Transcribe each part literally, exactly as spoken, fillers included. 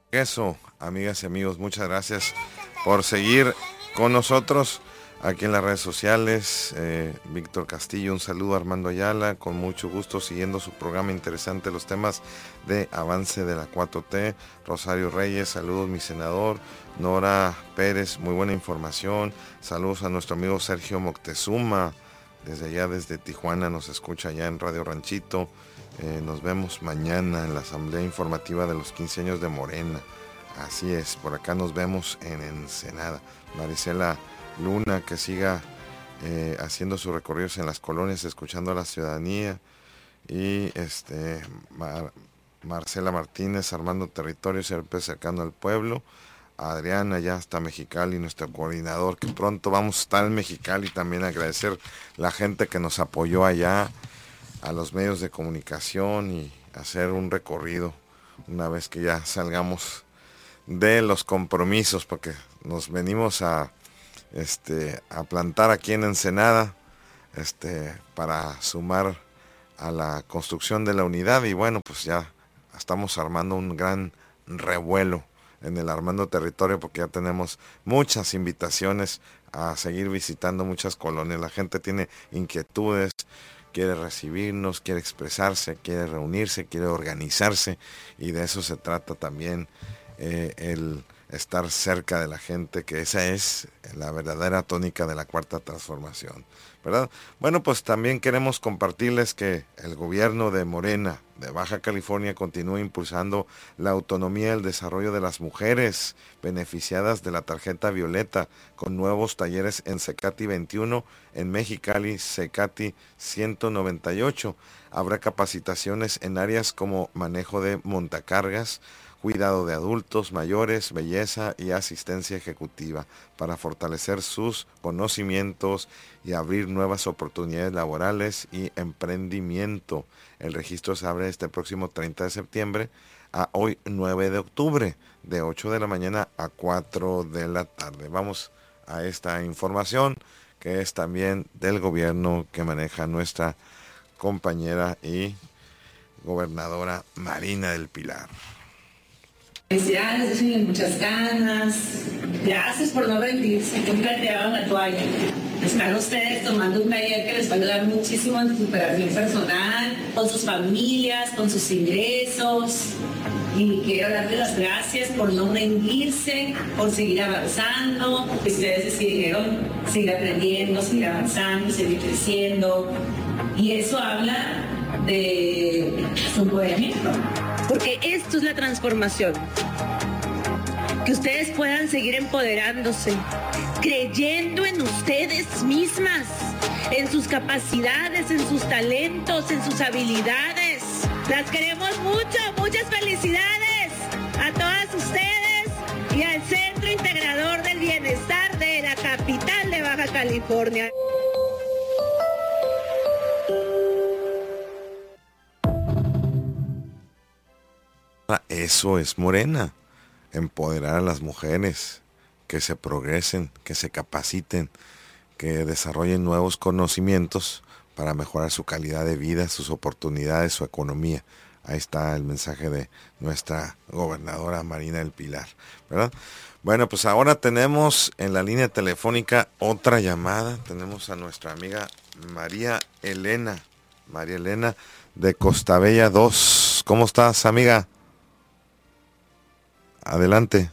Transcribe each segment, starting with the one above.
Eso, amigas y amigos, muchas gracias por seguir con nosotros aquí en las redes sociales. eh, Víctor Castillo, un saludo. Armando Ayala, con mucho gusto siguiendo su programa interesante, los temas de avance de la cuatro T. Rosario Reyes, saludos mi senador. Nora Pérez, muy buena información. Saludos a nuestro amigo Sergio Moctezuma, desde allá, desde Tijuana, nos escucha allá en Radio Ranchito. Eh, nos vemos mañana en la asamblea informativa de los quince años de Morena. Así es, por acá nos vemos en Ensenada. Marisela Luna, que siga eh, haciendo sus recorridos en las colonias, escuchando a la ciudadanía. Y este Mar- Marcela Martínez, armando territorio, siempre cercano al pueblo. Adriana, ya hasta Mexicali, nuestro coordinador, que pronto vamos a estar en Mexicali. También agradecer la gente que nos apoyó allá, a los medios de comunicación, y hacer un recorrido una vez que ya salgamos de los compromisos, porque nos venimos a este a plantar aquí en Ensenada, este para sumar a la construcción de la unidad. Y bueno, pues ya estamos armando un gran revuelo en el Armando Territorio, porque ya tenemos muchas invitaciones a seguir visitando muchas colonias. La gente tiene inquietudes, quiere recibirnos, quiere expresarse, quiere reunirse, quiere organizarse, y de eso se trata también, eh, el estar cerca de la gente, que esa es la verdadera tónica de la cuarta transformación, ¿verdad? Bueno, pues también queremos compartirles que el gobierno de Morena de Baja California continúa impulsando la autonomía y el desarrollo de las mujeres beneficiadas de la tarjeta violeta, con nuevos talleres en Secati veintiuno, en Mexicali Secati ciento noventa y ocho. Habrá capacitaciones en áreas como manejo de montacargas, cuidado de adultos mayores, belleza y asistencia ejecutiva, para fortalecer sus conocimientos y abrir nuevas oportunidades laborales y emprendimiento. El registro se abre este próximo treinta de septiembre a hoy nueve de octubre, de ocho de la mañana a cuatro de la tarde. Vamos a esta información, que es también del gobierno que maneja nuestra compañera y gobernadora Marina del Pilar. Felicidades, échenle muchas ganas. Gracias por no rendirse, nunca tiraron la toalla. Están ustedes tomando un taller que les va a ayudar muchísimo en su superación personal, con sus familias, con sus ingresos. Y quiero darles las gracias por no rendirse, por seguir avanzando. Ustedes decidieron seguir aprendiendo, seguir avanzando, seguir creciendo. Y eso habla de su empoderamiento. Porque esto es la transformación. Que ustedes puedan seguir empoderándose, creyendo en ustedes mismas, en sus capacidades, en sus talentos, en sus habilidades. Las queremos mucho, muchas felicidades a todas ustedes y al Centro Integrador del Bienestar de la capital de Baja California. Eso es Morena, empoderar a las mujeres, que se progresen, que se capaciten, que desarrollen nuevos conocimientos para mejorar su calidad de vida, sus oportunidades, su economía. Ahí está el mensaje de nuestra gobernadora Marina del Pilar, ¿verdad? Bueno, pues ahora tenemos en la línea telefónica otra llamada. Tenemos a nuestra amiga María Elena, María Elena de Costa Bella dos. ¿Cómo estás, amiga? Adelante.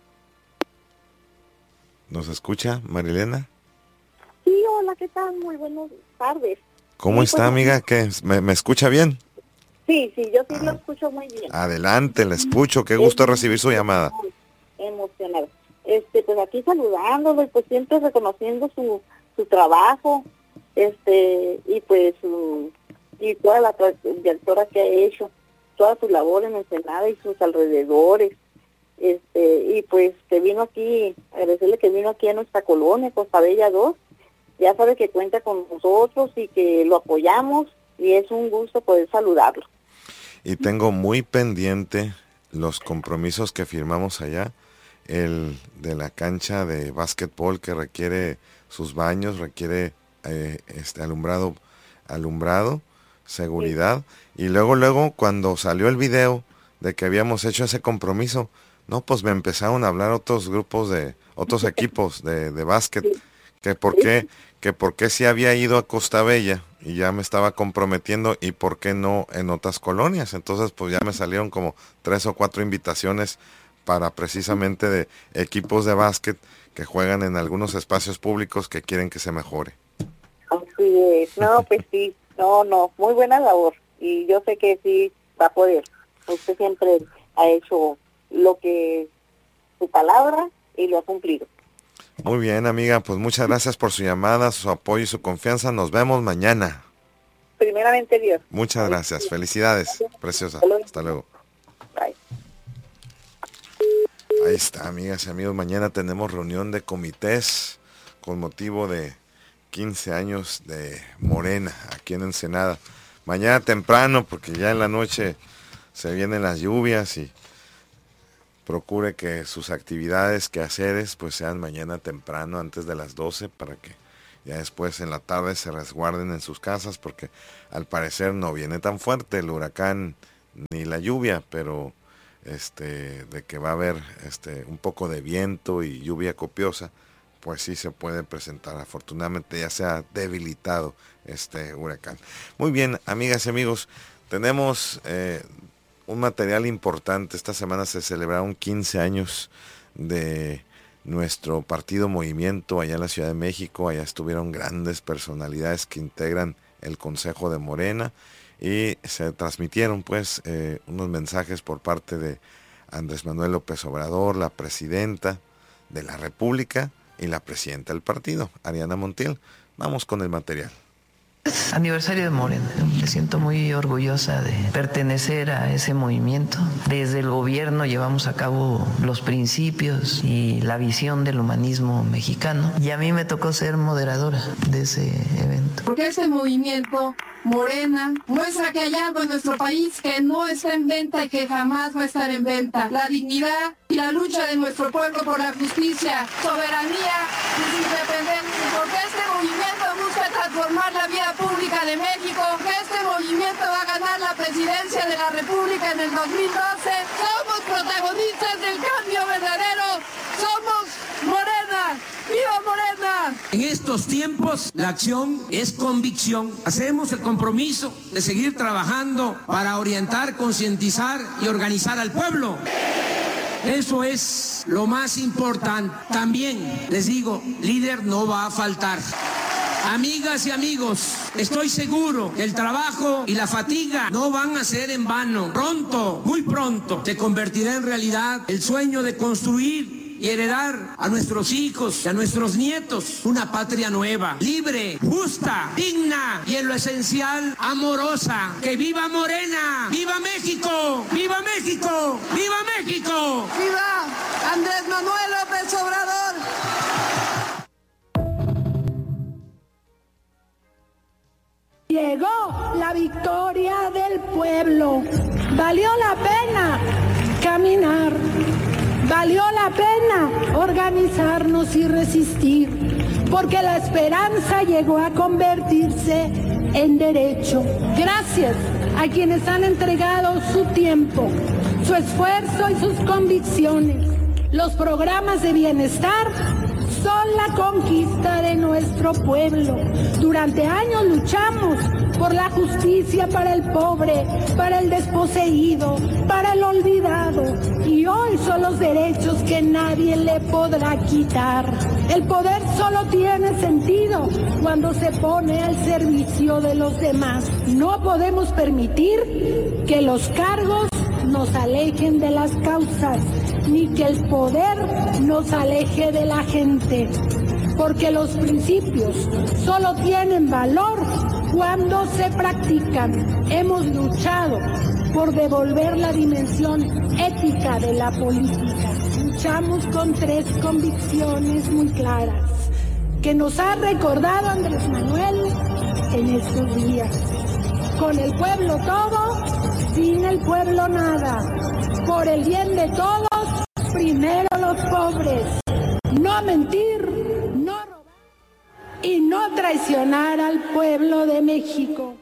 ¿Nos escucha, Marilena? Sí, hola, ¿qué tal? Muy buenas tardes. ¿Cómo Sí, está, pues, amiga? ¿Qué? ¿Me, me escucha bien? Sí, sí, yo sí lo Ah, escucho muy bien. adelante, le escucho. Qué gusto recibir su llamada. Emocionada. Este, pues aquí saludándolo y pues siempre reconociendo su, su trabajo, este, y pues su, y toda la trayectoria que ha hecho, toda su labor en Ensenada y sus alrededores. Este, y pues que vino aquí, agradecerle que vino aquí a nuestra colonia, Costa Bella dos, ya sabe que cuenta con nosotros y que lo apoyamos, y es un gusto poder saludarlo. Y tengo muy pendiente los compromisos que firmamos allá, el de la cancha de básquetbol, que requiere sus baños, requiere eh, este alumbrado, alumbrado, seguridad, sí. Y luego, luego, cuando salió el video de que habíamos hecho ese compromiso, No, pues me empezaron a hablar otros grupos de, otros equipos de, de básquet, Sí. que por qué, que por qué sí había ido a Costa Bella y ya me estaba comprometiendo y por qué no en otras colonias. Entonces pues ya me salieron como tres o cuatro invitaciones para precisamente de equipos de básquet que juegan en algunos espacios públicos que quieren que se mejore. Así es. No, pues sí. No, no. Muy buena labor. Y yo sé que sí va a poder. Usted siempre ha hecho lo que su palabra y lo ha cumplido. Muy bien, amiga, pues muchas gracias por su llamada, su apoyo y su confianza. Nos vemos mañana. Primeramente Dios. Muchas gracias. Felicidades, preciosa. Hasta luego. Bye. Ahí está, amigas y amigos. Mañana tenemos reunión de comités con motivo de quince años de Morena aquí en Ensenada. Mañana temprano, porque ya en la noche se vienen las lluvias y procure que sus actividades, quehaceres, pues sean mañana temprano, antes de las doce, para que ya después en la tarde se resguarden en sus casas, porque al parecer no viene tan fuerte el huracán ni la lluvia, pero este de que va a haber este un poco de viento y lluvia copiosa, pues sí se puede presentar. Afortunadamente ya se ha debilitado este huracán. Muy bien, amigas y amigos, tenemos eh, un material importante. Esta semana se celebraron quince años de nuestro partido Movimiento allá en la Ciudad de México. Allá estuvieron grandes personalidades que integran el Consejo de Morena y se transmitieron pues eh, unos mensajes por parte de Andrés Manuel López Obrador, la presidenta de la República y la presidenta del partido, Ariana Montiel. Vamos con el material. Aniversario de Morena. Me siento muy orgullosa de pertenecer a ese movimiento. Desde el gobierno llevamos a cabo los principios y la visión del humanismo mexicano y a mí me tocó ser moderadora de ese evento. Porque ese movimiento Morena muestra que hay algo en nuestro país que no está en venta y que jamás va a estar en venta. La dignidad y la lucha de nuestro pueblo por la justicia, soberanía y su independencia. Porque este movimiento busca transformar la vida pública de México, que este movimiento va a ganar la presidencia de la República en el dos mil doce. Somos protagonistas del cambio verdadero. Somos Morena. ¡Viva Morena! En estos tiempos la acción es convicción. Hacemos el compromiso de seguir trabajando para orientar, concientizar y organizar al pueblo. Eso es lo más importante. También les digo, líder no va a faltar. Amigas y amigos, estoy seguro que el trabajo y la fatiga no van a ser en vano. Pronto, muy pronto, se convertirá en realidad el sueño de construir y heredar a nuestros hijos y a nuestros nietos una patria nueva, libre, justa, digna y en lo esencial, amorosa. ¡Que viva Morena! ¡Viva México! ¡Viva México! ¡Viva México! ¡Viva Andrés Manuel López Obrador! Llegó la victoria del pueblo. Valió la pena caminar. Valió la pena organizarnos y resistir, porque la esperanza llegó a convertirse en derecho. Gracias a quienes han entregado su tiempo, su esfuerzo y sus convicciones. Los programas de bienestar son la conquista de nuestro pueblo. Durante años luchamos por la justicia para el pobre, para el desposeído, para el olvidado. Y hoy son los derechos que nadie le podrá quitar. El poder solo tiene sentido cuando se pone al servicio de los demás. No podemos permitir que los cargos nos alejen de las causas, ni que el poder nos aleje de la gente, porque los principios solo tienen valor cuando se practican. Hemos luchado por devolver la dimensión ética de la política. Luchamos con tres convicciones muy claras que nos ha recordado Andrés Manuel en estos días. Con el pueblo todo, sin el pueblo nada. Por el bien de todos, primero los pobres. No mentir, no robar y no traicionar al pueblo de México.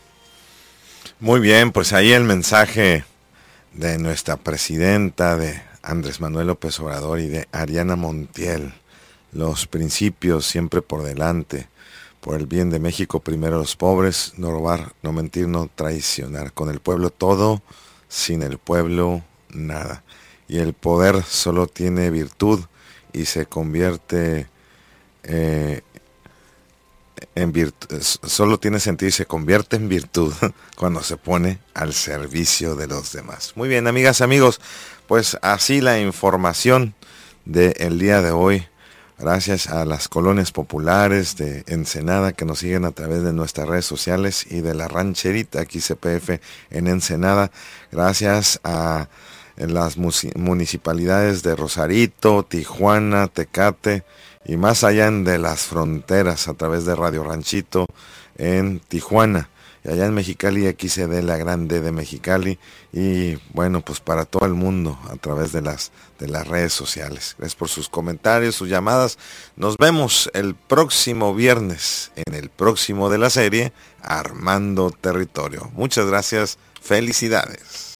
Muy bien, pues ahí el mensaje de nuestra presidenta, de Andrés Manuel López Obrador y de Ariana Montiel. Los principios siempre por delante. Por el bien de México, primero los pobres, no robar, no mentir, no traicionar. Con el pueblo todo, sin el pueblo nada. Y el poder solo tiene virtud y se convierte eh, en virtud, solo tiene sentido y se convierte en virtud cuando se pone al servicio de los demás. Muy bien, amigas, amigos, pues así la información del día de hoy. Gracias a las colonias populares de Ensenada que nos siguen a través de nuestras redes sociales y de la rancherita aquí C P F en Ensenada. Gracias a las municipalidades de Rosarito, Tijuana, Tecate y más allá de las fronteras a través de Radio Ranchito en Tijuana. Y allá en Mexicali, X C D, la grande de Mexicali, y bueno, pues para todo el mundo a través de las, de las redes sociales. Gracias por sus comentarios, sus llamadas. Nos vemos el próximo viernes en el próximo de la serie Armando Territorio. Muchas gracias, felicidades.